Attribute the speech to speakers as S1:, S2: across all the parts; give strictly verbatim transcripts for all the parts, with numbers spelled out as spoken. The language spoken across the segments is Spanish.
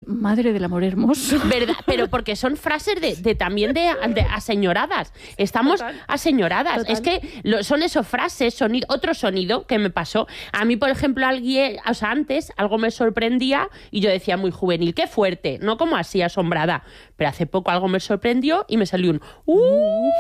S1: madre del amor hermoso.
S2: ¿Verdad? Pero porque son frases de, de también de, de aseñoradas. Estamos Total. aseñoradas. Total. Es que lo, son esos frases, sonido, otro sonido que me pasó. A mí, por ejemplo, alguien, o sea, antes algo me sorprendía y yo decía muy juvenil, qué fuerte, no como así asombrada. Pero hace poco algo me sorprendió y me salió un ¡uh!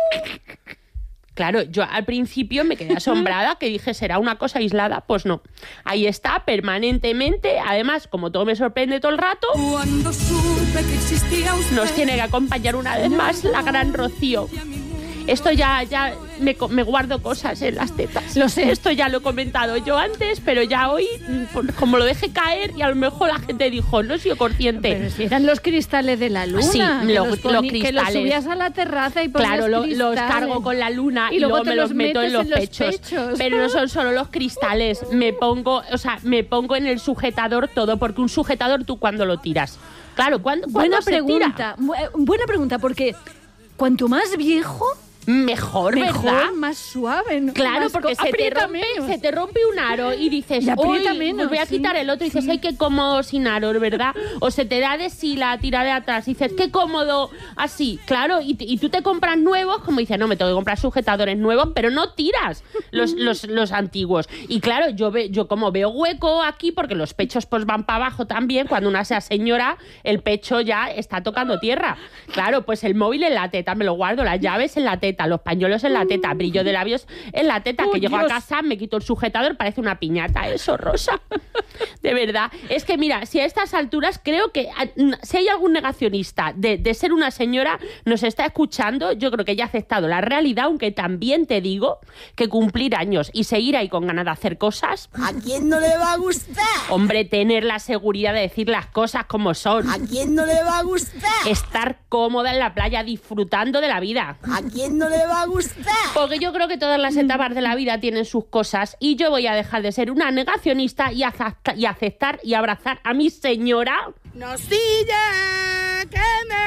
S2: Claro, yo al principio me quedé asombrada, que dije, ¿será una cosa aislada? Pues no. Ahí está, permanentemente. Además, como todo me sorprende todo el rato,
S3: Cuando supe que existía usted,
S2: nos tiene que acompañar una vez más la gran Rocío. Esto ya, ya me, me guardo cosas en las tetas.
S1: Lo sé.
S2: Esto ya lo he comentado yo antes, pero ya hoy, como lo dejé caer, y a lo mejor la gente dijo, no he sido consciente.
S1: Pero si eran los cristales de la luna.
S2: Sí,
S1: que
S2: lo,
S1: los,
S2: los
S1: poní,
S2: cristales.
S1: Que los subías a la terraza y ponías
S2: Claro, lo,
S1: cristales.
S2: los cargo con la luna y,
S1: y luego,
S2: luego me los meto en los,
S1: en los
S2: pechos.
S1: pechos.
S2: Pero no son solo los cristales. Me pongo, o sea, me pongo en el sujetador todo, porque un sujetador tú cuando lo tiras. Claro, ¿cuándo, ¿cuándo
S1: buena
S2: se
S1: pregunta,
S2: tira?
S1: Buena pregunta, porque cuanto más viejo...
S2: Mejor,
S1: Mejor,
S2: ¿verdad?
S1: más suave. ¿no?
S2: Claro,
S1: más
S2: porque se te, rompe, se te rompe un aro y dices,
S1: y aprieta
S2: uy,
S1: menos,
S2: voy a quitar
S1: sí,
S2: el otro. Y dices,
S1: sí.
S2: ay, qué cómodo sin aro, ¿verdad? O se te da de sí la tira de atrás y dices, qué cómodo así. Claro, y, y tú te compras nuevos, como dices, no, me tengo que comprar sujetadores nuevos, pero no tiras los, los, los antiguos. Y claro, yo, ve, yo como veo hueco aquí, porque los pechos pues van para abajo también, cuando una sea señora, el pecho ya está tocando tierra. Claro, pues el móvil en la teta, me lo guardo, las llaves en la teta, los pañuelos en la teta, brillo de labios en la teta,
S1: oh,
S2: que llego
S1: Dios.
S2: a casa, me quito el sujetador, parece una piñata eso, Rosa. De verdad. Es que mira, si a estas alturas creo que a, si hay algún negacionista de, de ser una señora, nos está escuchando, yo creo que ya ha aceptado la realidad, aunque también te digo que cumplir años y seguir ahí con ganas de hacer cosas,
S4: ¿a quién no le va a gustar?
S2: Hombre, tener la seguridad de decir las cosas como son.
S4: ¿A quién no le va a gustar?
S2: Estar cómoda en la playa disfrutando de la vida.
S4: ¿A quién no le va a gustar?
S2: Porque yo creo que todas las etapas de la vida tienen sus cosas y yo voy a dejar de ser una negacionista y, acepta, y aceptar y abrazar a mi señora.
S4: Nocilla, que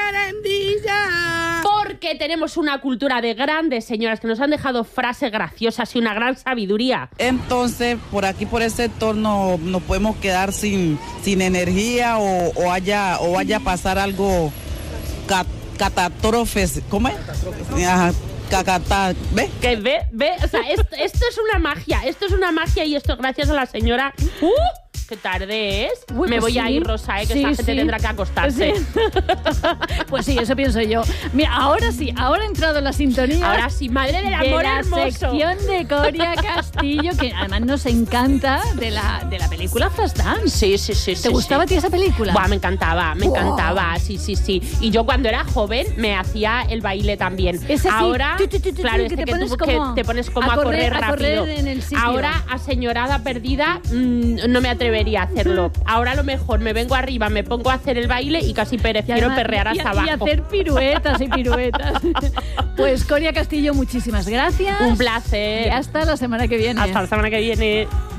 S4: merendilla.
S2: Porque tenemos una cultura de grandes señoras que nos han dejado frases graciosas y una gran sabiduría.
S5: Entonces, por aquí, por ese sector, no nos podemos quedar sin, sin energía o, o, haya, o vaya a pasar algo cat, catástrofes. ¿Cómo es? Ajá. Cacata, ¿ve?
S2: Que ve, ve, o sea, esto, esto es una magia, esto es una magia y esto gracias a la señora. ¡Uh! ¡Qué tarde es!
S1: Uy,
S2: Me
S1: pues
S2: voy
S1: sí.
S2: a ir, Rosa, ¿eh? Que
S1: Sí,
S2: esta gente
S1: sí.
S2: tendrá que acostarse.
S1: Sí. Pues sí, eso pienso yo. Mira, ahora sí, ahora ha entrado la sintonía.
S2: Ahora sí, madre del amor
S1: de la
S2: hermoso.
S1: sección de Coria Castillo, que además nos encanta, de la, de la película Flashdance.
S2: Sí, sí, sí.
S1: ¿Te
S2: sí,
S1: gustaba
S2: sí.
S1: a ti esa película?
S2: Buah, me encantaba, me
S1: Buah.
S2: encantaba, sí, sí, sí. Y yo cuando era joven me hacía el baile también.
S1: Ese sí.
S2: Ahora,
S1: Tu, tu, tu, tu,
S2: claro,
S1: que
S2: este
S1: te
S2: que,
S1: pones
S2: tú,
S1: como
S2: que te pones como
S1: a
S2: a correr,
S1: correr- a
S2: rápido.
S1: correr en el sitio.
S2: Ahora, aseñorada perdida, mmm, no me atrevería a hacerlo. Ahora a lo mejor me vengo arriba, me pongo a hacer el baile y casi prefiero
S1: además,
S2: perrear
S1: y,
S2: hasta
S1: y
S2: abajo.
S1: hacer piruetas y piruetas. Pues Coria Castillo, muchísimas gracias.
S2: Un placer.
S1: Y hasta la semana que viene.
S2: Hasta la semana que viene.